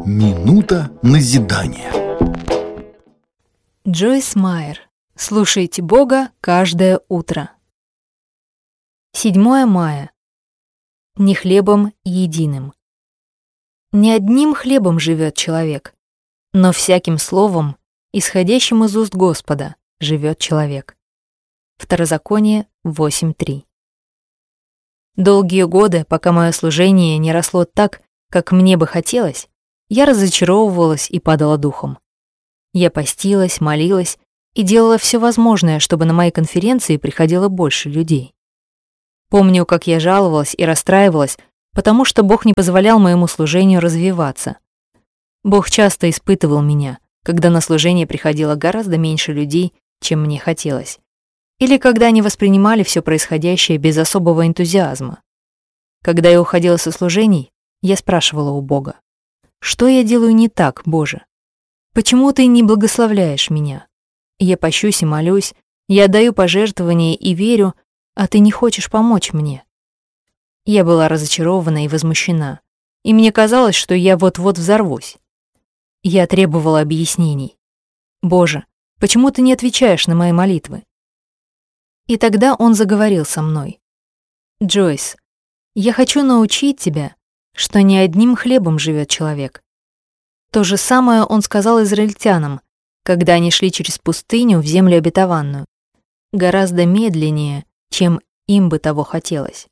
Минута назидания. Джойс Майер. Слушайте Бога каждое утро. 7 мая. Не хлебом единым. Не одним хлебом живет человек, но всяким словом, исходящим из уст Господа, живет человек. Второзаконие 8:3. Долгие годы, пока мое служение не росло так, как мне бы хотелось, я разочаровывалась и падала духом. Я постилась, молилась и делала все возможное, чтобы на мои конференции приходило больше людей. Помню, как я жаловалась и расстраивалась, потому что Бог не позволял моему служению развиваться. Бог часто испытывал меня, когда на служение приходило гораздо меньше людей, чем мне хотелось, или когда они воспринимали все происходящее без особого энтузиазма. Когда я уходила со служений, я спрашивала у Бога: «Что я делаю не так, Боже? Почему Ты не благословляешь меня? Я пощусь и молюсь, я отдаю пожертвования и верю, а Ты не хочешь помочь мне». Я была разочарована и возмущена, и мне казалось, что я вот-вот взорвусь. Я требовала объяснений. «Боже, почему Ты не отвечаешь на мои молитвы?» И тогда Он заговорил со мной: «Джойс, я хочу научить тебя, что не одним хлебом живет человек». То же самое Он сказал израильтянам, когда они шли через пустыню в землю обетованную, гораздо медленнее, чем им бы того хотелось.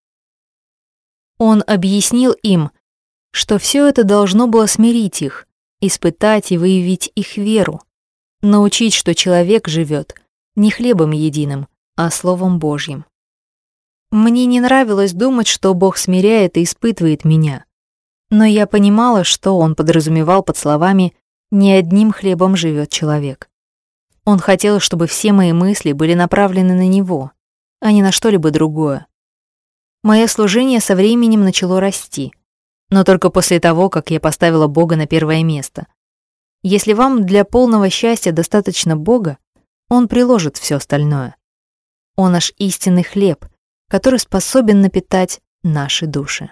Он объяснил им, что все это должно было смирить их, испытать и выявить их веру, научить, что человек живет не хлебом единым, а Словом Божьим. Мне не нравилось думать, что Бог смиряет и испытывает меня, но я понимала, что Он подразумевал под словами «не одним хлебом живет человек». Он хотел, чтобы все мои мысли были направлены на Него, а не на что-либо другое. Мое служение со временем начало расти, но только после того, как я поставила Бога на первое место. Если вам для полного счастья достаточно Бога, Он приложит все остальное. Он наш истинный хлеб, который способен напитать наши души.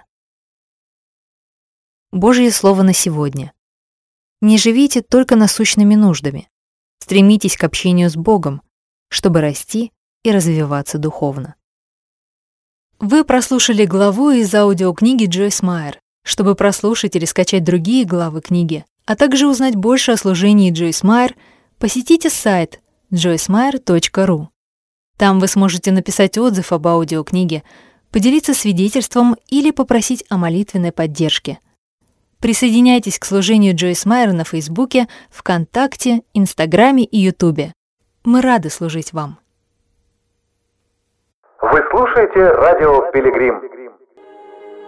Божье слово на сегодня. Не живите только насущными нуждами. Стремитесь к общению с Богом, чтобы расти и развиваться духовно. Вы прослушали главу из аудиокниги Джойс Майер. Чтобы прослушать или скачать другие главы книги, а также узнать больше о служении Джойс Майер, посетите сайт joycemeyer.ru. Там вы сможете написать отзыв об аудиокниге, поделиться свидетельством или попросить о молитвенной поддержке. Присоединяйтесь к служению Джойс Майер на Фейсбуке, ВКонтакте, Инстаграме и Ютубе. Мы рады служить вам. Вы слушаете радио «Пилигрим».